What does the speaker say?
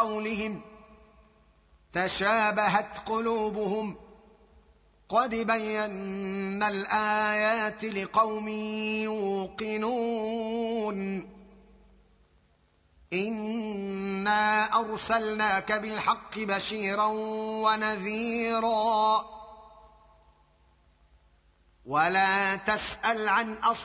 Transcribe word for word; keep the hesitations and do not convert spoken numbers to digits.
قولهم تشابهت قلوبهم قد بينا الآيات لقوم يوقنون إنا أرسلناك بالحق بشيرا ونذيرا ولا تسأل عن أصحاب